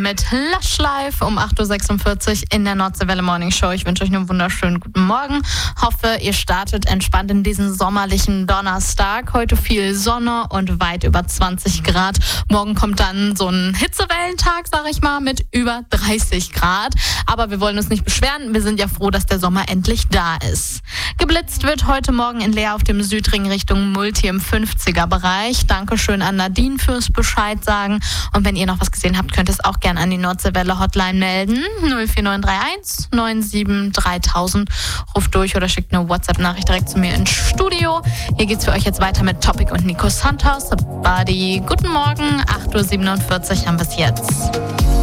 mit Lush Live um 8.46 Uhr in der Nordseewelle Morning Show. Ich wünsche euch einen wunderschönen guten Morgen. Hoffe, ihr startet entspannt in diesen sommerlichen Donnerstag. Heute viel Sonne und weit über 20 Grad. Morgen kommt dann so ein Hitzewellentag, sag ich mal, mit über 30 Grad. Aber wir wollen uns nicht beschweren. Wir sind ja froh, dass der Sommer endlich da ist. Geblitzt wird heute Morgen in Leer auf dem Südring Richtung Multi im 50er-Bereich. Dankeschön an Nadine fürs Bescheid sagen. Und wenn ihr noch was gesehen habt, könnt ihr es auch gerne an die Nordseewelle Hotline melden. 04931 97 3000. Ruft durch oder schickt eine WhatsApp-Nachricht direkt zu mir ins Studio. Hier geht's für euch jetzt weiter mit Topic und Nico Santos. Buddy, guten Morgen. 8.47 Uhr haben wir es jetzt.